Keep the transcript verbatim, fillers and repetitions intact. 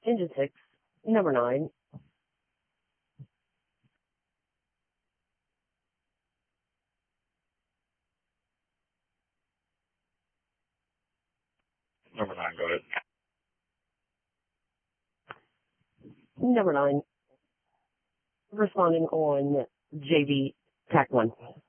Engine six, number nine. Number nine, go ahead. Number nine. Responding on J V, T A C one.